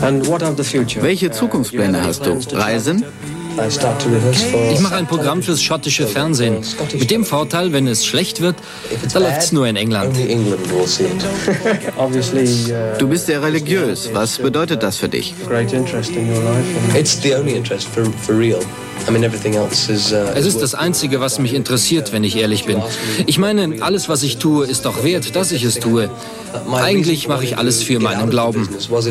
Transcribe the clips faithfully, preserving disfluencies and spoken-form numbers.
Welche Zukunftspläne hast du? Reisen? Ich mache ein Programm fürs schottische Fernsehen. Mit dem Vorteil, wenn es schlecht wird, da läuft es nur in England. Du bist sehr religiös. Was bedeutet das für dich? Es ist das Einzige, was mich interessiert, wenn ich ehrlich bin. Ich meine, alles, was ich tue, ist doch wert, dass ich es tue. Eigentlich mache ich alles für meinen Glauben.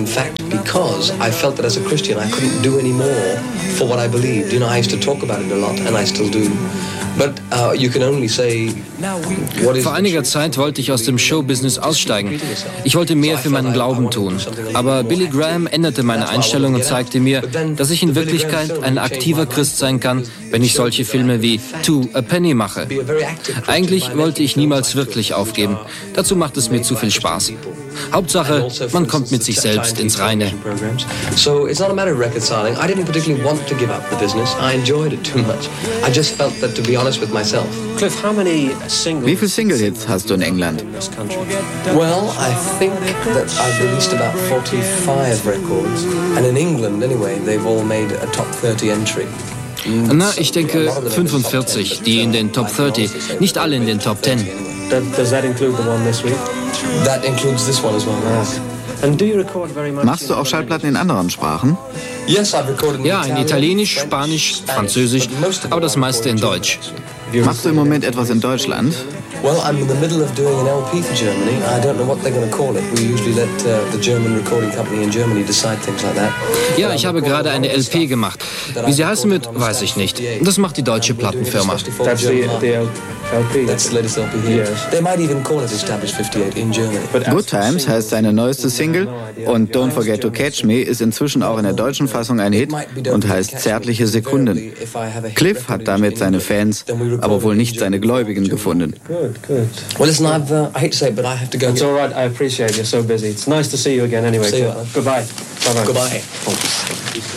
Vor einiger Zeit wollte ich aus dem Showbusiness aussteigen. Ich wollte mehr für meinen Glauben tun. Aber Billy Graham änderte meine Einstellung und zeigte mir, dass ich in Wirklichkeit ein aktiver Christ sein kann, wenn ich solche Filme wie Two a Penny mache. Eigentlich wollte ich niemals wirklich aufgeben. Dazu macht es mir zu viel Spaß. Hauptsache, man kommt mit sich selbst ins Reine. So it's not a matter of reconciling. I didn't particularly want to give up the business. I enjoyed it too much. I just felt that, to be honest with myself. Cliff, how many singles? Wie viele Single-Hits hast du in England? Well, I think that I've released about forty-five records, and in England, anyway, they've all made a top thirty entry. Na, ich denke fünfundvierzig, die in den Top dreißig, nicht alle in den Top zehn. Does that include the one this week? That includes this one as well. Yes. And do you record very much? Machst du auch Schallplatten in anderen Sprachen? Yes, I've recorded in Ja, in Italienisch, Spanisch, Französisch, aber das meiste in Deutsch. Machst du im Moment etwas in Deutschland? Well, I'm in the middle of doing an L P for Germany. I don't know what they're going to call it. We usually let uh, the German recording company in Germany decide things like that. Ja, ich habe gerade eine L P gemacht. Wie sie heißen wird, weiß ich nicht. Das macht die deutsche Plattenfirma. That's the, the L P. That's the latest L P here. They might even call it Established fifty-eight in Germany. Good Times heißt seine neueste Single und Don't Forget to Catch Me ist inzwischen auch in der deutschen Fassung ein Hit und heißt Zärtliche Sekunden. Cliff hat damit seine Fans, aber wohl nicht seine Gläubigen gefunden. Good, good. Well, listen, I've, uh, I hate to say it, but I have to go. It's all right. I appreciate you're so busy. It's nice to see you again anyway. See you. Goodbye. Bye-bye. Goodbye.